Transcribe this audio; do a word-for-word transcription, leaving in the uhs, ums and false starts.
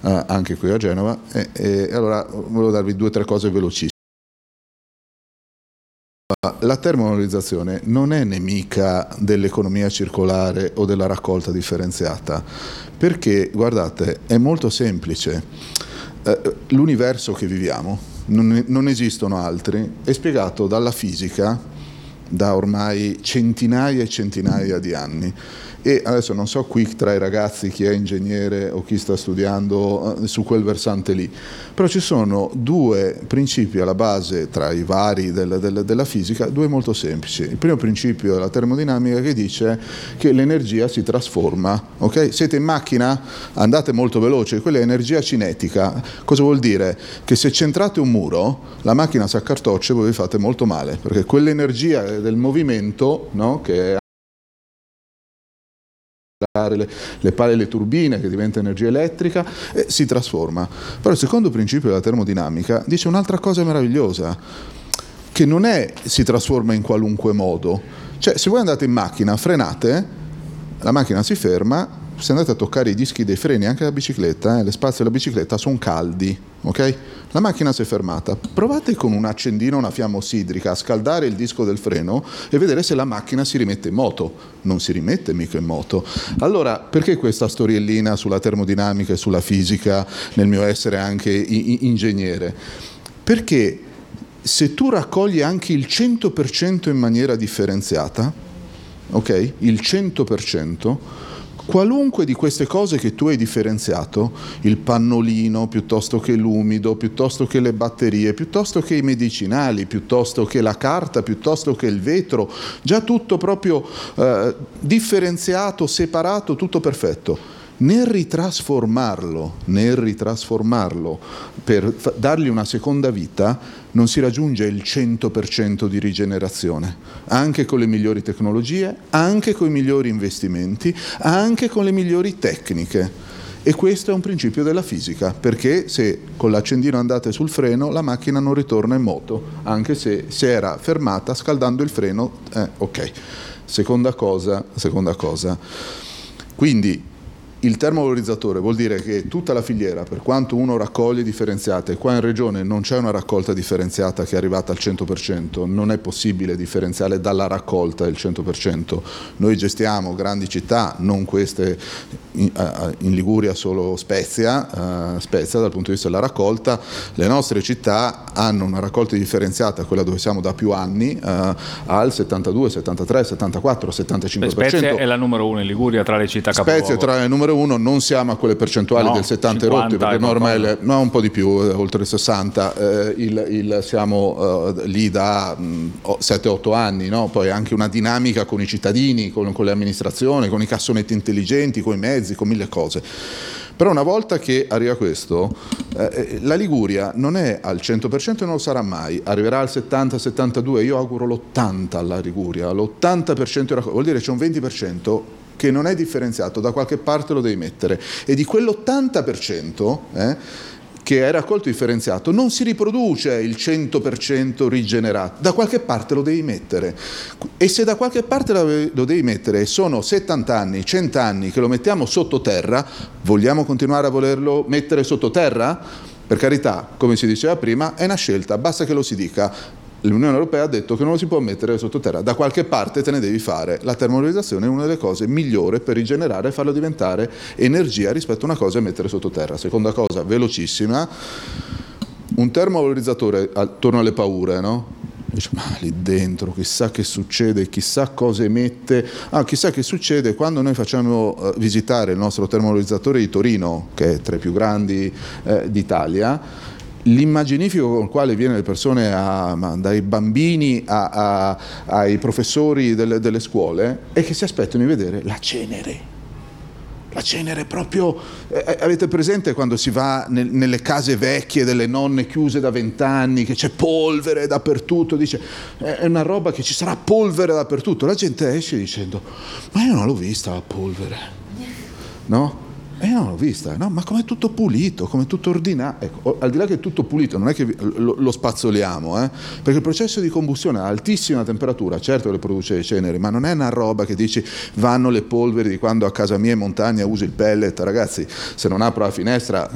eh, anche qui a Genova, e, e allora volevo darvi due o tre cose velocissime. La termovalorizzazione non è nemica dell'economia circolare o della raccolta differenziata, perché, guardate, è molto semplice. Eh, l'universo che viviamo, non, non esistono altri, è spiegato dalla fisica da ormai centinaia e centinaia di anni. E adesso non so qui tra i ragazzi chi è ingegnere o chi sta studiando su quel versante lì, però ci sono due principi alla base tra i vari del, del, della fisica, due molto semplici. Il primo principio è la termodinamica, che dice che l'energia si trasforma, ok? Siete in macchina? Andate molto veloce, quella è energia cinetica. Cosa vuol dire? Che se centrate un muro, la macchina si accartoccia e voi vi fate molto male, perché quell'energia del movimento, no, che è Le, le pale e le turbine, che diventa energia elettrica, e si trasforma. Però il secondo principio della termodinamica dice un'altra cosa meravigliosa, che non è si trasforma in qualunque modo. Cioè, se voi andate in macchina, frenate, la macchina si ferma, se andate a toccare i dischi dei freni, anche la bicicletta, eh, le spazi della bicicletta sono caldi, ok? La macchina si è fermata. Provate con un accendino, una fiamma ossidrica, a scaldare il disco del freno e vedere se la macchina si rimette in moto. Non si rimette mica in moto. Allora, perché questa storiellina sulla termodinamica e sulla fisica nel mio essere anche ingegnere? Perché se tu raccogli anche il cento per cento in maniera differenziata, ok? Il cento per cento, qualunque di queste cose che tu hai differenziato, il pannolino piuttosto che l'umido, piuttosto che le batterie, piuttosto che i medicinali, piuttosto che la carta, piuttosto che il vetro, già tutto proprio eh, differenziato, separato, tutto perfetto. Nel ritrasformarlo, nel ritrasformarlo per f- dargli una seconda vita, non si raggiunge il cento per cento di rigenerazione, anche con le migliori tecnologie, anche con i migliori investimenti, anche con le migliori tecniche. E questo è un principio della fisica, perché se con l'accendino andate sul freno, la macchina non ritorna in moto, anche se si era fermata scaldando il freno. Eh, ok. Seconda cosa, seconda cosa. Quindi il termovalorizzatore vuol dire che tutta la filiera, per quanto uno raccoglie differenziate, qua in regione non c'è una raccolta differenziata che è arrivata al cento per cento, non è possibile differenziare dalla raccolta il cento per cento. Noi gestiamo grandi città, non queste, in, in Liguria solo Spezia, uh, Spezia dal punto di vista della raccolta. Le nostre città hanno una raccolta differenziata, quella dove siamo da più anni, uh, al settantadue, settantatré, settantaquattro, settantacinque per cento. Spezia è la numero uno in Liguria tra le città capoluogo. Spezia è tra le numero uno, non siamo a quelle percentuali no, del settanta rotti, perché noi ormai le, no, un po' di più, oltre il sessanta, eh, il, il, siamo eh, lì da sette otto anni, no? Poi anche una dinamica con i cittadini, con, con le amministrazioni, con i cassonetti intelligenti, con i mezzi, con mille cose. Però una volta che arriva questo, eh, la Liguria non è al cento per cento e non lo sarà mai, arriverà al settanta settantadue, io auguro l'ottanta alla Liguria, l'ottanta per cento vuol dire c'è un venti per cento che non è differenziato, da qualche parte lo devi mettere, e di quell'ottanta per cento eh, che è raccolto differenziato non si riproduce il cento per cento rigenerato, da qualche parte lo devi mettere, e se da qualche parte lo devi mettere e sono settanta anni, cento anni che lo mettiamo sottoterra, vogliamo continuare a volerlo mettere sottoterra? Per carità, come si diceva prima, è una scelta, basta che lo si dica. L'Unione Europea ha detto che non lo si può mettere sottoterra, da qualche parte te ne devi fare. La termovalorizzazione è una delle cose migliori per rigenerare e farlo diventare energia rispetto a una cosa e mettere sottoterra. Seconda cosa, velocissima, un termovalorizzatore, torno alle paure, no? Dice, ma lì dentro chissà che succede, chissà cosa emette. Ah, chissà che succede quando noi facciamo uh, visitare il nostro termovalorizzatore di Torino, che è tra i più grandi eh, d'Italia. L'immaginifico con il quale viene le persone, a, dai bambini a, a, ai professori delle, delle scuole, è che si aspettano di vedere la cenere. La cenere proprio, eh, avete presente quando si va nel, nelle case vecchie delle nonne chiuse da vent'anni, che c'è polvere dappertutto, dice, è una roba che ci sarà polvere dappertutto, la gente esce dicendo, ma io non l'ho vista la polvere, no? E io non l'ho vista, no? Ma com'è tutto pulito, com'è tutto ordinato. Ecco, al di là che è tutto pulito, non è che lo, lo spazzoliamo, eh? Perché il processo di combustione a altissima temperatura, certo che produce le ceneri, ma non è una roba che dici vanno le polveri di quando a casa mia in montagna uso il pellet. Ragazzi, se non apro la finestra